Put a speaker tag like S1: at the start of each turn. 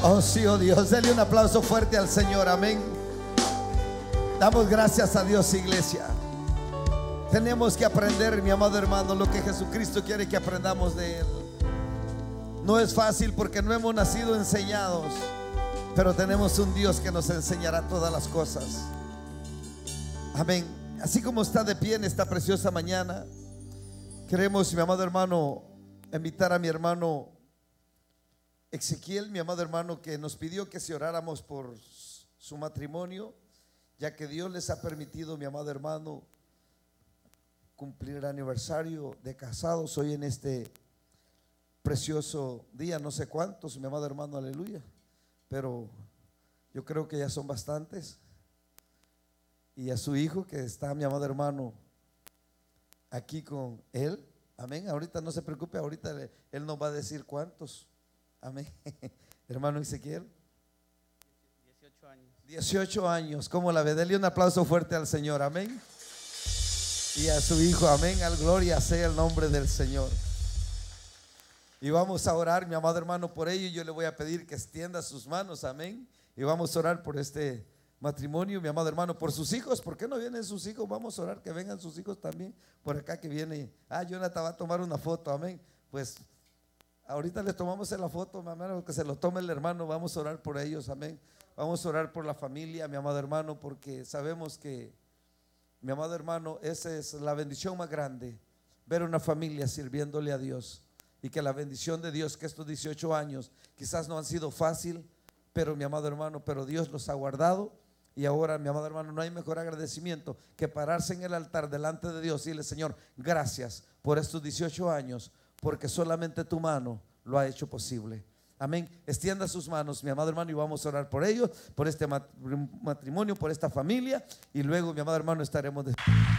S1: Oh sí, oh Dios, denle un aplauso fuerte al Señor, amén. Damos gracias a Dios, iglesia. Tenemos que aprender, mi amado hermano, lo que Jesucristo quiere que aprendamos de Él. No es fácil porque no hemos nacido enseñados, pero tenemos un Dios que nos enseñará todas las cosas. Amén. Así como está de pie en esta preciosa mañana, queremos, mi amado hermano, invitar a mi hermano Ezequiel, mi amado hermano, que nos pidió que si oráramos por su matrimonio, ya que Dios les ha permitido, mi amado hermano, cumplir el aniversario de casados hoy en este precioso día. No sé cuántos, mi amado hermano, aleluya, pero yo creo que ya son bastantes. Y a su hijo que está, mi amado hermano, aquí con él, amén. Ahorita no se preocupe, ahorita él nos va a decir cuántos. Amén. Hermano Ezequiel,
S2: 18 años.
S1: 18 años, ¿cómo la ve? Dele un aplauso fuerte al Señor, amén. Y a su hijo, amén. Al gloria sea el nombre del Señor. Y vamos a orar, mi amado hermano, por ello. Yo le voy a pedir que extienda sus manos, amén. Y vamos a orar por este matrimonio, mi amado hermano, por sus hijos. ¿Por qué no vienen sus hijos? Vamos a orar que vengan sus hijos también. Por acá que viene. Jonathan va a tomar una foto, amén. Pues ahorita les tomamos la foto, mi hermano, que se lo tome el hermano. Vamos a orar por ellos, amén. Vamos a orar por la familia, mi amado hermano, porque sabemos que, mi amado hermano, esa es la bendición más grande, ver una familia sirviéndole a Dios. Y que la bendición de Dios, que estos 18 años quizás no han sido fácil, pero mi amado hermano, pero Dios los ha guardado. Y ahora, mi amado hermano, no hay mejor agradecimiento que pararse en el altar delante de Dios y decirle: Señor, gracias por estos 18 años, porque solamente tu mano lo ha hecho posible. Amén. Extienda sus manos, mi amado hermano, y vamos a orar por ellos, por este matrimonio, por esta familia. Y luego, mi amado hermano, estaremos